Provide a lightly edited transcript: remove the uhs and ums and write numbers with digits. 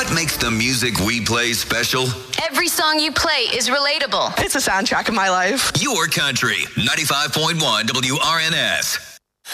What makes the music we play special? Every song you play is relatable. It's a soundtrack of my life. Your country, 95.1 WRNS.